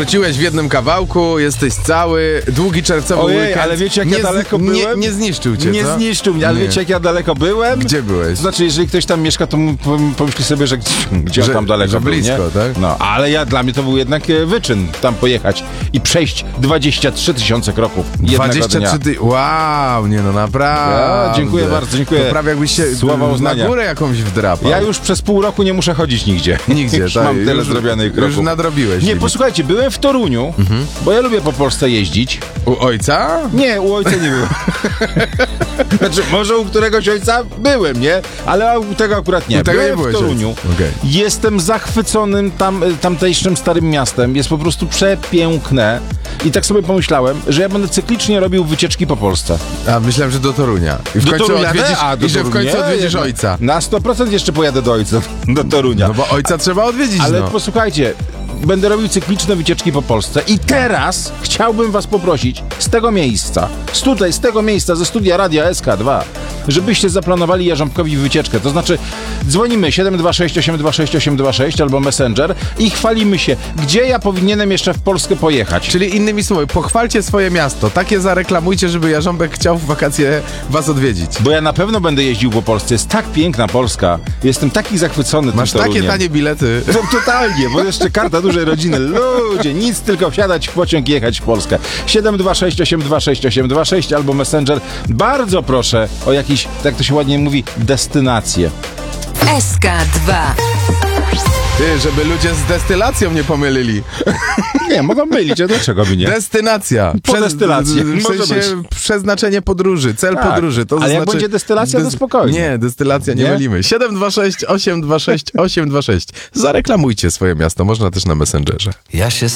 wróciłeś w jednym kawałku, jesteś cały, długi czerwcowy weekend. Ale wiecie, jak ja daleko byłem? Nie zniszczył cię, Nie co? zniszczył mnie, ale wiecie, jak ja daleko byłem? Gdzie byłeś? Znaczy, jeżeli ktoś tam mieszka, to pomyśli sobie, że gdzie on tam daleko że był, blisko, nie? tak? No, ale dla mnie to był jednak wyczyn tam pojechać i przejść 23 000 kroków jednego 23 dnia. Wow, nie no, naprawdę. Ja, dziękuję bardzo, dziękuję. To prawie jakbyś się Słowa uznania. na górę jakąś wdrapał. Ja już przez pół roku nie muszę chodzić nigdzie. Nigdzie, już tak. mam tyle zrobionych kroków. Już nadrobiłeś. Nie, limit. posłuchajcie, byłem w Toruniu, bo ja lubię po Polsce jeździć. U ojca? Nie, u ojca nie byłem. Znaczy, może u któregoś ojca byłem, nie? Ale u tego akurat nie. U tego Byłem nie w Toruniu. Okay. Jestem zachwyconym tamtejszym starym miastem. Jest po prostu przepiękne. I tak sobie pomyślałem, że ja będę cyklicznie robił wycieczki po Polsce. A myślałem, że do Torunia. I w końcu odwiedzisz, i że w końcu odwiedzisz ojca. Na 100% jeszcze pojadę do ojca, do Torunia. No bo ojca trzeba odwiedzić, Ale no. posłuchajcie, będę robił cykliczne wycieczki po Polsce i teraz chciałbym was poprosić z tego miejsca, ze studia Radia SK2, żebyście zaplanowali Jarząbkowi wycieczkę. To znaczy dzwonimy 726 826 826 albo Messenger i chwalimy się, gdzie ja powinienem jeszcze w Polskę pojechać. Czyli innymi słowy, pochwalcie swoje miasto. Takie zareklamujcie, żeby Jarząbek chciał w wakacje was odwiedzić. Bo ja na pewno będę jeździł po Polsce. Jest tak piękna Polska. Jestem taki zachwycony tym Masz takie Toruniem. tanie bilety. No, totalnie, bo jeszcze karta dużej rodziny. Ludzie, nic, tylko wsiadać w pociąg i jechać w Polskę. 726 826 826 albo Messenger. Bardzo proszę o jakiś, jak to się ładnie mówi, destynację. SK2. Ty, żeby ludzie z destylacją nie pomylili. Nie, mogą mylić, a dlaczego by nie? Destynacja. Po destylacji. W Może sensie przeznaczenie podróży, cel Tak. podróży. To Ale jak znaczy, będzie destylacja, to spokojnie. Nie, destylacja nie Nie? mylimy. 726 826 826. Zareklamujcie swoje miasto, można też na Messengerze. Ja się